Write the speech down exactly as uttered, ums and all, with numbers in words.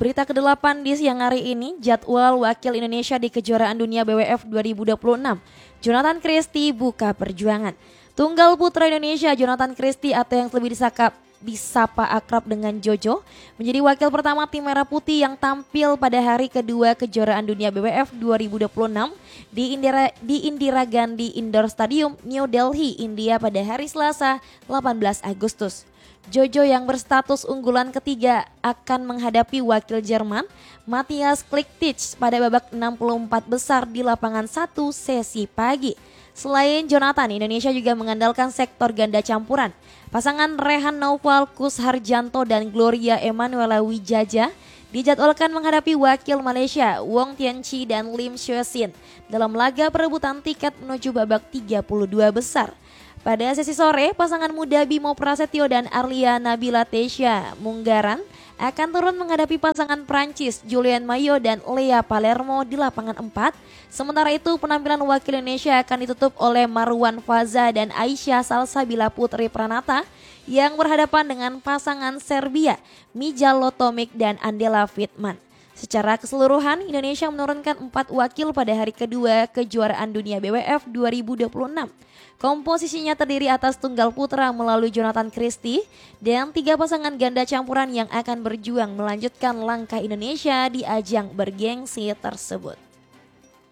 berita kedelapan di siang hari ini, jadwal wakil Indonesia di kejuaraan dunia B W F dua ribu dua puluh enam. Jonathan Christie buka perjuangan. Tunggal putra Indonesia Jonathan Christie atau yang lebih disakap disapa akrab dengan Jojo menjadi wakil pertama tim Merah Putih yang tampil pada hari kedua kejuaraan dunia B W F dua ribu dua puluh enam di Indira, di Indira Gandhi Indoor Stadium, New Delhi, India pada hari Selasa delapan belas Agustus. Jojo yang berstatus unggulan ketiga akan menghadapi wakil Jerman Matthias Kliktich pada babak enam puluh empat besar di lapangan satu sesi pagi. Selain Jonathan, Indonesia juga mengandalkan sektor ganda campuran. Pasangan Rehan Naufal, Kus Harjanto dan Gloria Emanuela Wijaja dijadwalkan menghadapi wakil Malaysia Wong Tianchi dan Lim Xue Xin dalam laga perebutan tiket menuju babak tiga puluh dua besar. Pada sesi sore, pasangan muda Bimo Prasetyo dan Arlia Nabila Tesya Munggaran akan turun menghadapi pasangan Prancis Julian Mayo dan Lea Palermo di lapangan empat. Sementara itu penampilan wakil Indonesia akan ditutup oleh Marwan Faza dan Aisyah Salsabila Putri Pranata yang berhadapan dengan pasangan Serbia Mijalo Tomic dan Andela Fitman. Secara keseluruhan, Indonesia menurunkan empat wakil pada hari kedua kejuaraan dunia B W F dua ribu dua puluh enam. Komposisinya terdiri atas tunggal putra melalui Jonathan Christie dan tiga pasangan ganda campuran yang akan berjuang melanjutkan langkah Indonesia di ajang bergengsi tersebut.